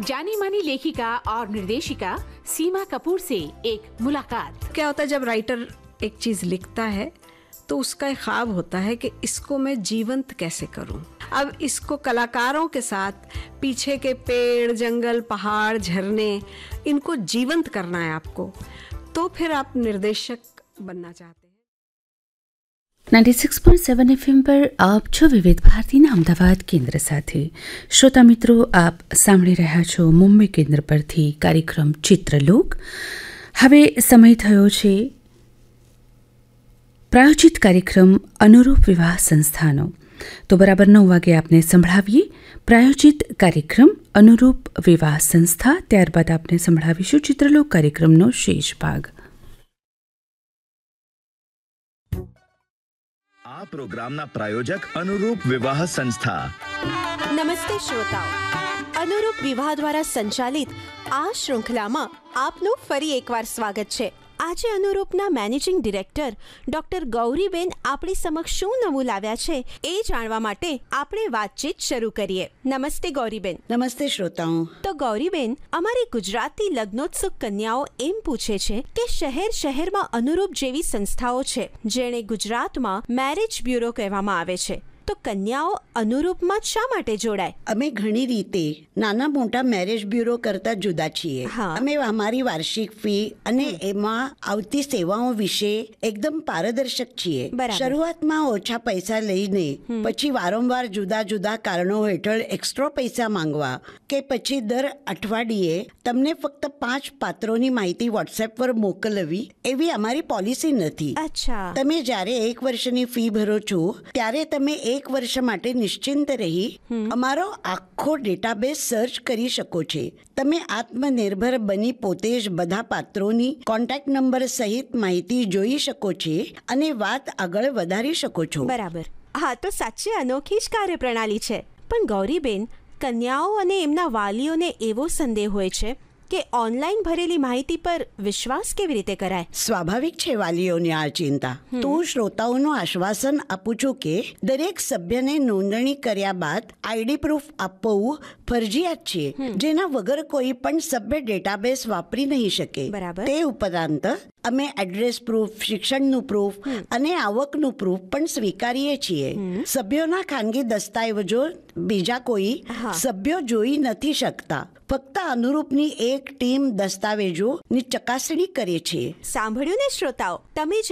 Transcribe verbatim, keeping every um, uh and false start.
जानी मानी लेखिका और निर्देशिका सीमा कपूर से एक मुलाकात। क्या होता है जब राइटर एक चीज लिखता है तो उसका एक ख्वाब होता है कि इसको मैं जीवंत कैसे करूं। अब इसको कलाकारों के साथ पीछे के पेड़, जंगल, पहाड़, झरने, इनको जीवंत करना है आपको, तो फिर आप निर्देशक बनना चाहते हैं। નાઇન્ટી પોઈન્ટ સેવન એફએમ પર આપ છો વિવિધ ભારતીના અમદાવાદ કેન્દ્ર સાથે। શ્રોતા મિત્રો, આપ સાંભળી રહ્યા છો મુંબઈ કેન્દ્ર પરથી કાર્યક્રમ ચિત્રલોક। હવે સમય થયો છે પ્રાયોજિત કાર્યક્રમ અનુરૂપ વિવાહ સંસ્થાનો। તો બરાબર નવ વાગે આપને સંભળાવીએ પ્રાયોજિત કાર્યક્રમ અનુરૂપ વિવાહ સંસ્થા। ત્યારબાદ આપને સંભળાવીશું ચિત્રલોક કાર્યક્રમનો શેષ ભાગ। આ પ્રોગ્રામના પ્રાયોજક અનુરૂપ વિવાહ સંસ્થા। નમસ્તે શ્રોતાઓ, અનુરૂપ વિવાહ દ્વારા સંચાલિત આ શૃંખલામાં આપનું ફરી એકવાર સ્વાગત છે। આજે અનુરૂપના મેનેજિંગ ડિરેક્ટર ડોક્ટર ગૌરીબેન આપણી સમક્ષ શું નવું લાવ્યા છે એ જાણવા માટે આપણે વાતચીત શરૂ કરીએ। નમસ્તે ગૌરીબેન। નમસ્તે શ્રોતાઓ। તો ગૌરીબેન, અમારી ગુજરાતી લગ્નોત્સુક કન્યાઓ એમ પૂછે છે કે શહેર શહેરમાં અનુરૂપ જેવી સંસ્થાઓ છે જેણે ગુજરાતમાં મેરેજ બ્યુરો કહેવામાં આવે છે, તો કન્યાઓ અનુરૂપમાં શા માટે જોડાય? અમે ઘણી રીતે નાના મોટા મેરેજ બ્યુરો કરતા જુદા છીએ। હા। અમે અમારી વાર્ષિક ફી અને એમાં આવતી સેવાઓ વિશે એકદમ પારદર્શક છીએ। બરાબર। શરૂઆતમાં ઓછા પૈસા લઈને પછી વારંવાર જુદા જુદા કારણો હેઠળ એક્સ્ટ્રા પૈસા માંગવા કે પછી દર અઠવાડિયે તમને ફક્ત પાંચ પાત્રોની માહિતી વોટ્સએપ પર મોકલવી એવી અમારી પોલિસી નથી। અચ્છા। તમે જ્યારે એક વર્ષની ફી ભરો છો ત્યારે તમે એક એક વર્ષ માટે નિશ્ચિંત રહી અમારો આખો ડેટાબેઝ સર્ચ કરી શકો છો। તમે આત્મનિર્ભર બની પોતે જ બધા પાત્રોની કોન્ટેક્ટ નંબર સહિત માહિતી જોઈ શકો છો અને વાત આગળ વધારી શકો છો। બરાબર। હા, તો સાચે અનોખી જ કાર્યપ્રણાલી છે। પણ ગૌરીબેન, કન્યાઓ અને એમના વાલીઓને એવો સંદેહ હોય છે કે ઓનલાઈન ભરેલી માહિતી પર વિશ્વાસ કેવી રીતે કરાય? સ્વાભાવિક છે વાલીઓની આ ચિંતા। તો હું શ્રોતાઓનું આશ્વાસન આપું છું કે દરેક સભ્યને નોંધણી કર્યા બાદ આઈડી પ્રૂફ આપવું ફરજિયાત છે, જેના વગર કોઈ પણ સભ્ય ડેટાબેઝ વાપરી નહીં શકે। બરાબર। તે ઉપરાંત અમે એડ્રેસ પ્રૂફ, શિક્ષણનું પ્રૂફ અને આવકનું પ્રૂફ પણ સ્વીકારીએ છીએ। સભ્યોના ખાનગી દસ્તાવેજો બીજા કોઈ સભ્યો જોઈ નથી શકતા। ફક્ત અનુરૂપની એક ટીમ દસ્તાવેજોની ચકાસણી કરે છે। સાંભળ્યું ને શ્રોતાઓ, તમે